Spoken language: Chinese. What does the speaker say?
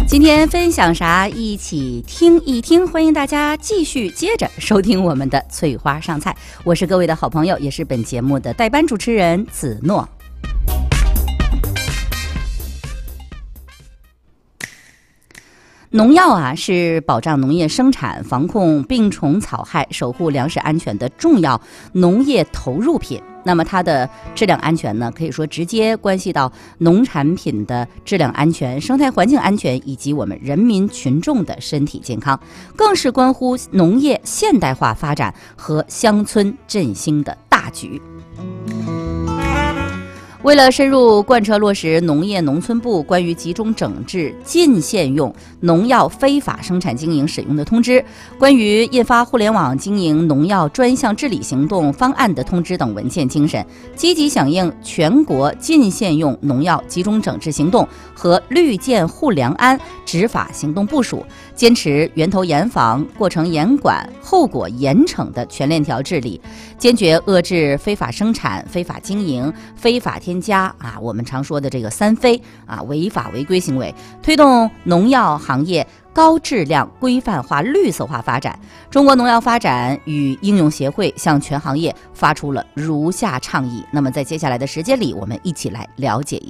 今天分享啥？一起听一听，欢迎大家继续接着收听我们的翠花上菜。我是各位的好朋友，也是本节目的代班主持人子诺。农药啊，是保障农业生产、防控病虫草害、守护粮食安全的重要农业投入品。那么它的质量安全呢，可以说直接关系到农产品的质量安全、生态环境安全以及我们人民群众的身体健康，更是关乎农业现代化发展和乡村振兴的大局。为了深入贯彻落实农业农村部关于集中整治禁限用农药非法生产经营使用的通知、关于印发互联网经营农药专项治理行动方案的通知等文件精神，积极响应全国禁限用农药集中整治行动和绿建护粮安执法行动部署，坚持源头严防、过程严管、后果严惩的全链条治理，坚决遏制非法生产、非法经营、非法添加我们常说的这个3非违法违规行为，推动农药行业高质量规范化绿色化发展。中国农药发展与应用协会向全行业发出了如下倡议。那么在接下来的时间里，我们一起来了解一下。